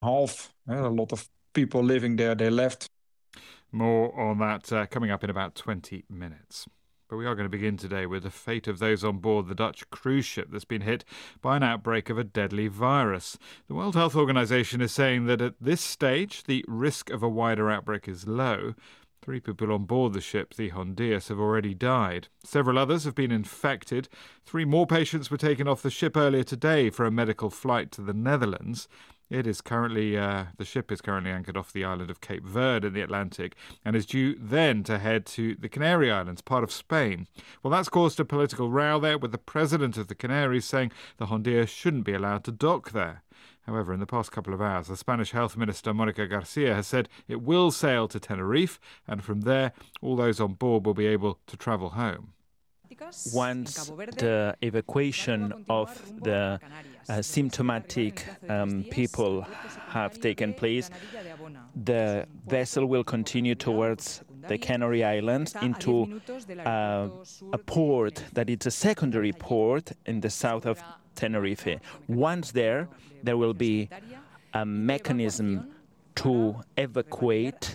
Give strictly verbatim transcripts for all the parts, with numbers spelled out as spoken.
half. Uh, a lot of people living there, they left. More on that uh, coming up in about twenty minutes. But we are going to begin today with the fate of those on board the Dutch cruise ship that's been hit by an outbreak of a deadly virus. The World Health Organization is saying that at this stage, the risk of a wider outbreak is low. Three people on board the ship, the Hondias, have already died. Several others have been infected. Three more patients were taken off the ship earlier today for a medical flight to the Netherlands. It is currently, uh, the ship is currently anchored off the island of Cape Verde in the Atlantic and is due then to head to the Canary Islands, part of Spain. Well, that's caused a political row there, with the president of the Canaries saying the Hondia shouldn't be allowed to dock there. However, in the past couple of hours, the Spanish Health Minister Monica Garcia has said it will sail to Tenerife, and from there, all those on board will be able to travel home. Once the evacuation of the uh, symptomatic um, people have taken place, the vessel will continue towards the Canary Islands into uh, a port that is a secondary port in the south of Tenerife. Once there, there will be a mechanism to evacuate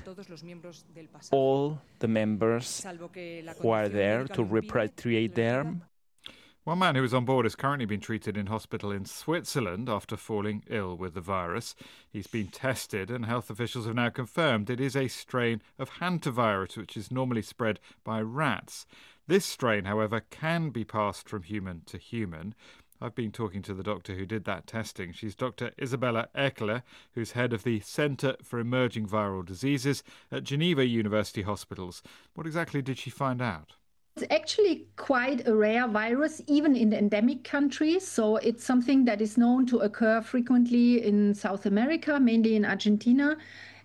all the members who are there, to repatriate them. One man who was on board has currently been treated in hospital in Switzerland after falling ill with the virus. He's been tested and health officials have now confirmed it is a strain of hantavirus, which is normally spread by rats. This strain, however, can be passed from human to human. I've been talking to the doctor who did that testing. She's Doctor Isabella Eckler, who's head of the Centre for Emerging Viral Diseases at Geneva University Hospitals. What exactly did she find out? It's actually quite a rare virus, even in the endemic countries. So it's something that is known to occur frequently in South America, mainly in Argentina.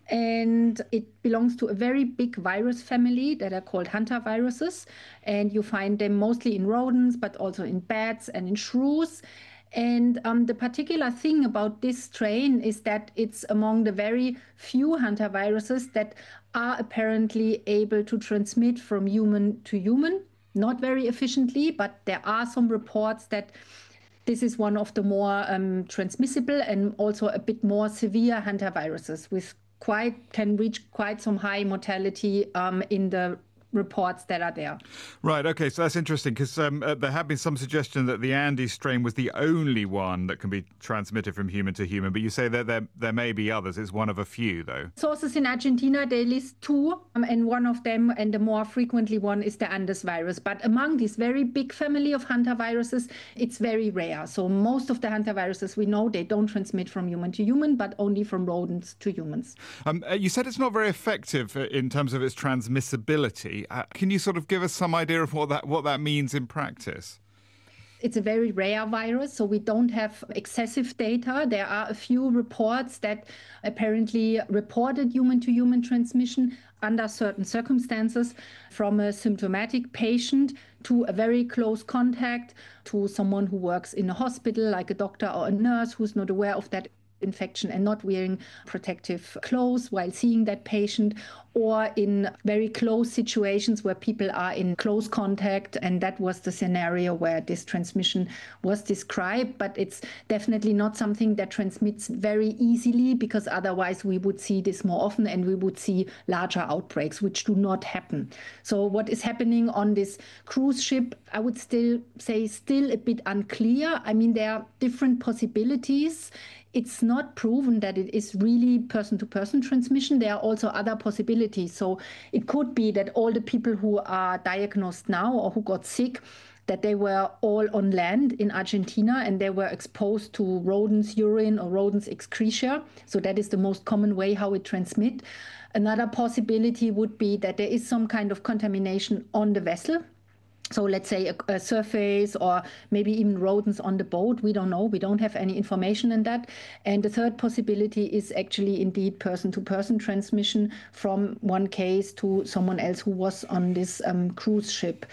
And it belongs to a very big virus family that are called hantaviruses. And you find them mostly in rodents, but also in bats and in shrews. And um, the particular thing about this strain is that it's among the very few hantaviruses that are apparently able to transmit from human to human. Not very efficiently, but there are some reports that this is one of the more um, transmissible and also a bit more severe hantaviruses with quite can reach quite some high mortality um, in the reports that are there. Right, okay, so that's interesting because um, uh, there have been some suggestion that the Andes strain was the only one that can be transmitted from human to human, but you say that there there may be others. It's one of a few, though. Sources in Argentina, they list two, um, and one of them, and the more frequently one, is the Andes virus. But among this very big family of hantaviruses, it's very rare. So most of the hantaviruses we know, they don't transmit from human to human, but only from rodents to humans. Um, uh, you said it's not very effective in terms of its transmissibility. Uh, can you sort of give us some idea of what that what that means in practice? It's a very rare virus, so we don't have excessive data. There are a few reports that apparently reported human-to-human transmission under certain circumstances, from a symptomatic patient to a very close contact to someone who works in a hospital, like a doctor or a nurse who's not aware of that infection and not wearing protective clothes while seeing that patient, or in very close situations where people are in close contact. And that was the scenario where this transmission was described. But it's definitely not something that transmits very easily, because otherwise we would see this more often and we would see larger outbreaks, which do not happen. So what is happening on this cruise ship, I would still say still a bit unclear. I mean, there are different possibilities. It's not proven that it is really person-to-person transmission. There are also other possibilities. So it could be that all the people who are diagnosed now or who got sick, that they were all on land in Argentina and they were exposed to rodents' urine or rodents' excreta. So that is the most common way how it transmits. Another possibility would be that there is some kind of contamination on the vessel. So let's say a, a surface or maybe even rodents on the boat. We don't know. We don't have any information on that. And the third possibility is actually indeed person-to-person transmission from one case to someone else who was on this um, cruise ship.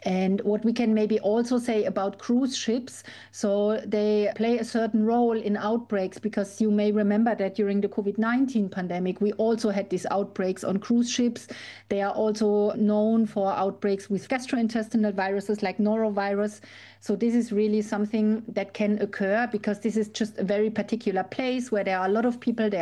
And what we can maybe also say about cruise ships, so they play a certain role in outbreaks, because you may remember that during the COVID nineteen pandemic, we also had these outbreaks on cruise ships. They are also known for outbreaks with gastrointestinal viruses like norovirus. So this is really something that can occur because this is just a very particular place where there are a lot of people there.